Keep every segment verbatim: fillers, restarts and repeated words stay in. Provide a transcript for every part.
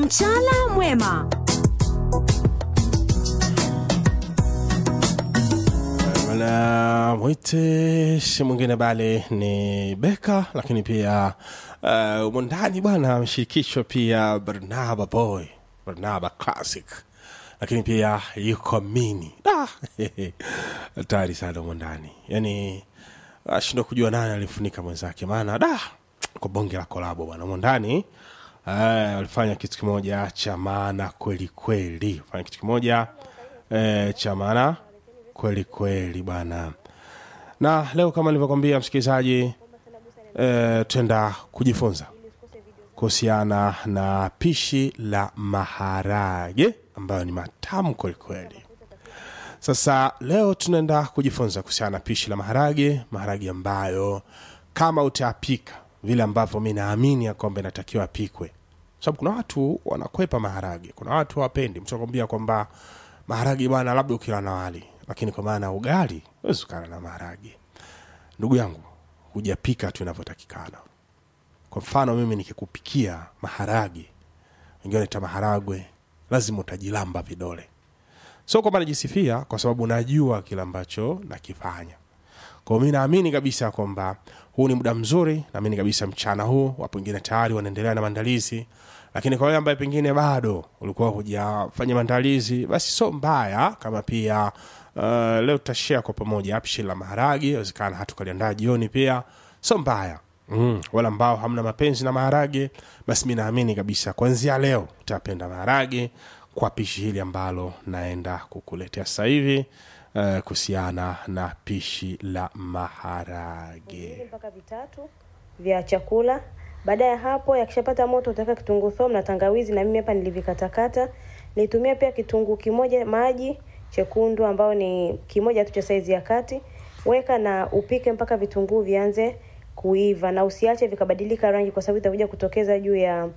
Mchana mwema. Na mwite si mwingine bali ni Beka, lakini pia uh, mwandani bwana ameshirikishwa pia Barnaba Boy, Barnaba Classic, lakini pia yuko Mini. Ah, hatari sana mwandani. Yaani ashindwa kujua nani alifunika mwenzake, maana da kwa bonge la kolabo bwana mwandani. Eh, walifanya kitu kimoja cha maana kweli kweli. Walifanya kitu kimoja eh, cha maana kweli kweli bana. Na leo kama nilivyokuambia msikilizaji, eh twenda kujifunza kuhusiana na pishi la maharage ambayo ni matamu kweli kweli. Sasa leo tunaenda kujifunza kuhusiana na pishi la maharage, maharage ambayo kama utapika vile ambavyo mimi naamini ya kwamba inatakiwa apikwe. Sababu kuna watu wanakwepa maharage, kuna watu hawapendi. Mtu anakuambia kwamba maharage bwana labda ukila na wali, lakini kwa maana ugali huwezi kula na maharage. Ndugu yangu, hujapika tu inavyotakikana. Kwa mfano mimi nikikupikia maharage, wengine wanaita maharagwe, lazima utajilamba vidole. Sio kwamba najisifia, kwa sababu najua kile ambacho nakifanya. Kwa mimi naamini kabisa kwamba huu ni muda mzuri, naamini kabisa mchana huu wapo wengine tayari wanaendelea na maandalizi. Lakini kwa wale ambao pengine bado ulikuwa hujafanya maandalizi, basi sio mbaya kama pia uh, leo tutashare kwa pamoja pishi la maharage, inawezekana hata kaliandaa jioni pia, sio mbaya. Mm, wala ambao hamna mapenzi na maharage, basi mimi naamini kabisa kuanzia leo utapenda maharage kwa pishi hili ambalo naenda kukuletea sasa hivi. Uh, kuhusiana na pishi la maharage mpaka vitatu vya chakula. Baada ya hapo yakishapata moto utaweka kitunguu saumu na tangawizi, na mimi hapa nilivikatakata. Nitumia pia kitunguu kimoja maji chekundu ambao ni kimoja tu cha size ya kati. Weka na upike mpaka vitunguu vianze kuiva, na usiache vikabadilika rangi kwa sababu itakuja kutokeza juu ya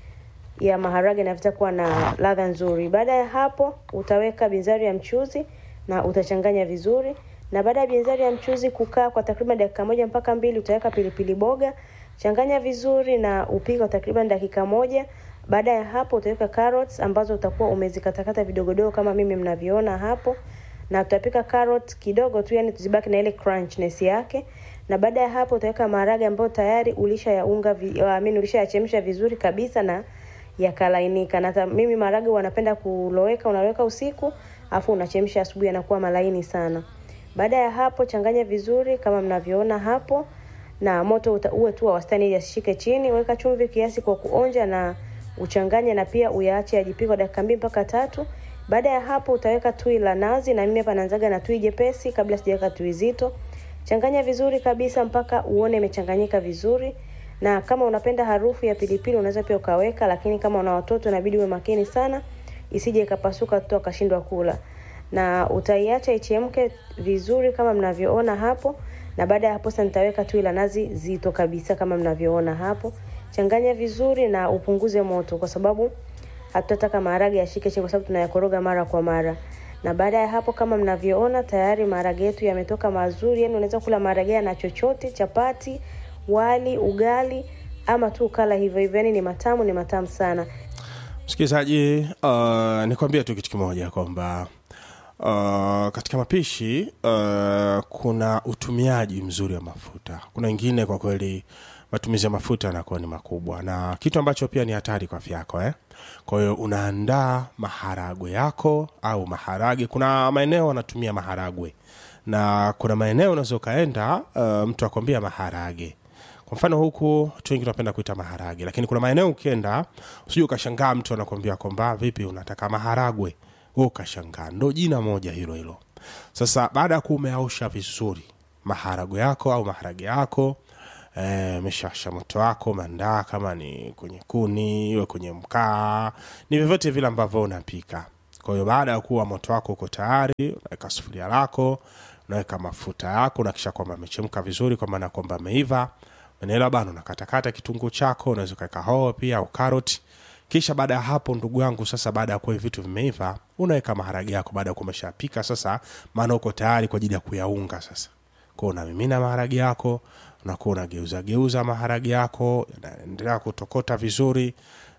ya maharage na vitakuwa na ladha nzuri. Baada ya hapo utaweka binzari ya mchuzi na utachanganya vizuri. Na baada ya binzari ya mchuzi kukaa kwa takriban dakika moja mpaka mbili, utaweka pilipili boga, changanya vizuri na upike kwa takriban dakika moja. Baada ya hapo utaweka carrots ambazo utakuwa umezikatakata vidogodogo kama mimi mnaviona hapo, na utapika carrot kidogo tu, yani tuzibaki na ile crunchness yake. Na baada ya hapo utaweka maharage ambayo tayari ulisha yaunga amini ulisha yachemsha vizuri kabisa na yakalainika. Na mimi maharage wanapenda kuloweka, unaweka usiku afu unachemsha asubuhi, yanakuwa malaini sana. Baada ya hapo changanya vizuri kama mnavyoona hapo, na moto uwe tu wa wastani ili asishike chini. Weka chumvi kiasi kwa kuonja na uchanganye, na pia uyaache yajipike dakika mbili mpaka tatu. Baada ya hapo utaweka tui la nazi, na mimi hapa naanzaga na tui jepesi kabla sijaweka tui zito. Changanya vizuri kabisa mpaka uone imechanganyika vizuri. Na kama unapenda harufu ya pilipili unaweza pia ukaweka, lakini kama una watoto inabidi uwe makini sana isije ikapasuka tu akashindwa kula. Na utaiacha ichemke vizuri kama mnavyoona hapo. Na baada ya hapo sasa nitaweka tui la nazi zito kabisa kama mnavyoona hapo. Changanya vizuri na upunguze moto kwa sababu hatutataka maharage yashike chini kwa sababu tunayakoroga mara kwa mara. Na baada ya hapo kama mnavyoona tayari maharage yetu yametoka mazuri. Yani unaweza kula maharage na chochote, chapati, wali, ugali ama tu kala hivyo hivyo. Yani ni matamu, ni matamu sana. Msikilizaji, uh, nikwambia tu kitu kimoja kwamba uh, katika mapishi uh, kuna utumiaji mzuri wa mafuta. Kuna wengine kwa kweli matumizi ya mafuta yanakuwa ni makubwa, na kitu ambacho pia ni hatari kwa afya yako eh. Kwa hiyo unaandaa maharagwe yako au maharage. Kuna maeneo wanatumia maharagwe na kuna maeneo unaweza kaenda uh, mtu akwambia maharage. Kwa mfano huku watu wengi wanapenda kuita maharage, lakini kuna maeneo ukienda usije ukashangaa mtu anakuambia kwamba vipi unataka maharagwe, wewe ukashangaa. Ndio jina moja hilo hilo. Sasa baada ya kumeaosha vizuri maharagwe yako au maharage yako, eh meshasha moto wako, mandaa kama ni kwenye kuni, iwe kwenye mkaa, ni vyovyote vile ambavyo unapika. Kwa hiyo baada ya kuwa moto wako uko tayari, unaweka sufuria lako, unaweka mafuta yako, na kisha kwamba yamechemka vizuri kwa maana kwamba yameiva. Unaelewa bana, unakatakata kitunguu chako, unaweza kuweka hoho pia au carrot. Kisha baada ya hapo ndugu yangu, sasa baada ya kuwa vitu vimeiva, unaweka maharage yako baada ya kumeshapika sasa, maana uko tayari kwa ajili ya kuyaunga sasa. Kwa unamimina maharage yako, unakuwa unageuza geuza maharage yako, yanaendelea kutokota vizuri.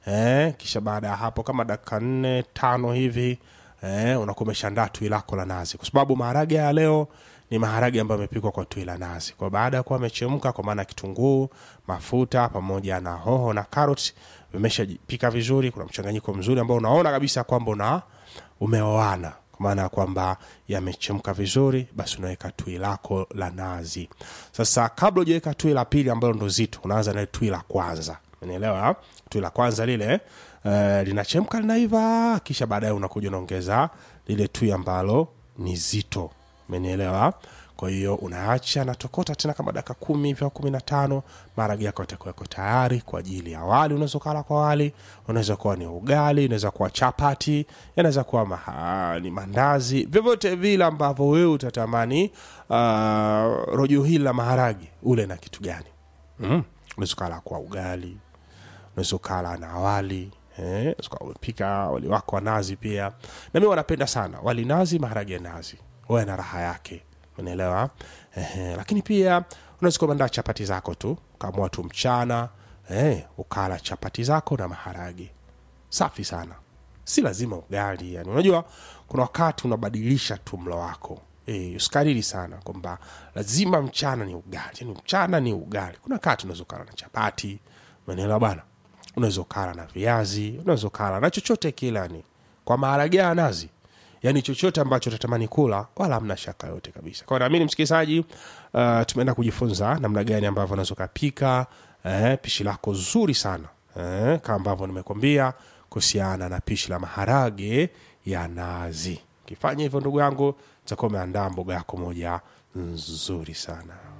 eh, kisha baada ya hapo kama dakika nne tano hivi eh, unakuwa umeshaandaa tui lako la nazi, kwa sababu maharage ya leo ni maharage ambayo yamepikwa kwa tui la nazi. Kwa baada ya kuwa yamechemka, kwa maana kitunguu, mafuta pamoja na hoho na carrot vimeshapika vizuri, kuna mchanganyiko mzuri ambao unaona kabisa kwamba una umeoana, kwa maana kwamba yamechemka vizuri, basi unaweka tui lako la nazi. Sasa kabla hujaweka tui la pili ambalo ndo zito, unaanza na tui la kwanza. Unaelewa? Tui la kwanza lile uh, linachemka linaiva, kisha baadaye unakuja unaongeza lile tui ambalo ni zito. Umenielewa? Kwa hiyo unaacha na tokota tena kama dakika kumi hivi au kumi na tano, maharage yako yatakuwa tayari kwa ajili ya wali. Unaweza kula kwa wali, unaweza kuwa ni ugali, unaweza kuwa chapati, yanaweza kuwa maha, ni mandazi, vyovyote vile ambavyo wewe utatamani uh, rojo hili la maharage ule na kitu gani. Mm. Unaweza kula kwa ugali, unaweza kula na wali, eh, unapika wali wako wa nazi pia. Na mimi wanapenda sana wali nazi, maharage nazi. Wewe na raha yake. Unaelewa? Eh, lakini pia unaweza kuandaa chapati zako tu kama watu mchana, eh, ukala chapati zako na maharage. Safi sana. Si lazima ugali, yani unajua kuna wakati unabadilisha tu mlo wako. Eh, usikariri sana kwamba lazima mchana ni ugali, yani mchana ni ugali. Kuna wakati unaweza kula na chapati, umeelewa bwana? Unaweza kula na viazi, unaweza kula na chochote kile, yani kwa maharage ya nazi. Yani chochote ambacho utatamani kula, wala hamna shaka yote kabisa. Kwa naamini msikizaji, uh, tumeenda kujifunza namna gani ambavyo unaweza kupika eh, pishi lako zuri sana. Eh, kama ambavyo nimekwambia kuhusiana na pishi la maharage ya nazi. Kifanya hivyo ndugu yangu, utakuwa umeandaa mboga yako moja nzuri sana.